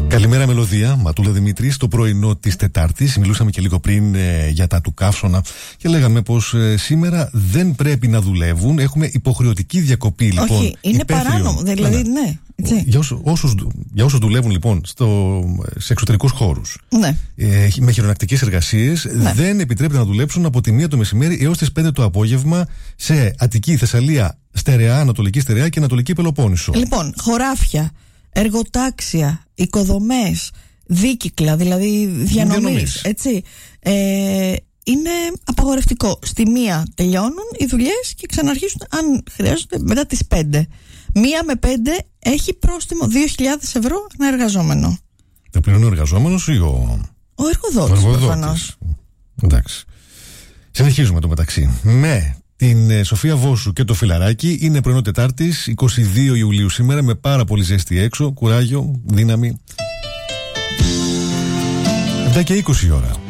Καλημέρα Μελωδία, Ματούλα Δημήτρη. Στο πρωινό της Τετάρτης μιλούσαμε και λίγο πριν για τα του καύσωνα και λέγαμε πως σήμερα δεν πρέπει να δουλεύουν. Έχουμε υποχρεωτική διακοπή λοιπόν. Όχι, είναι παράνομο. Δηλαδή, ναι. Για όσους δουλεύουν λοιπόν σε εξωτερικούς χώρους, ναι, με χειρονακτικές εργασίες, ναι, δεν επιτρέπεται να δουλέψουν από τη 1 το μεσημέρι έως τις 5 το απόγευμα σε Αττική, Θεσσαλία, Στερεά, Ανατολική Στερεά και Ανατολική Πελοπόννησο. Λοιπόν, χωράφια, εργοτάξια, οικοδομές, δίκυκλα, δηλαδή διανομής, έτσι. Είναι απαγορευτικό. Στη 1 τελειώνουν οι δουλειές και ξαναρχίζουν αν χρειάζονται μετά τις 5. 1 με 5 έχει πρόστιμο 2.000 ευρώ ένα εργαζόμενο. Το πληρώνει ο εργαζόμενος ή ο εργοδότης προφανώς. Εντάξει. Συνεχίζουμε το μεταξύ με την Σοφία Βόσου και το Φιλαράκι. Είναι πρωινό Τετάρτης, 22 Ιουλίου σήμερα, με πάρα πολύ ζέστη έξω. Κουράγιο, δύναμη. 7 και 20 ώρα.